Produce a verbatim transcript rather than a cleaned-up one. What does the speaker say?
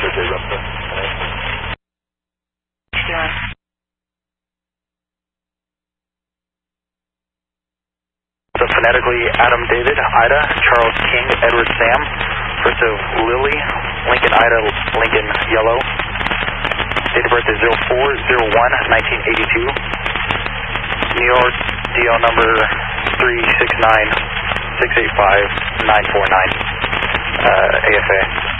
birthday, Rusty. Yeah. So phonetically, Adam David, Ida, Charles King, Edward Sam, first of Lily, Lincoln Ida, Lincoln Yellow. Date of birth is zero four zero one nineteen eighty-two. New York, D O number three six nine six eight five nine four nine, uh, A F A.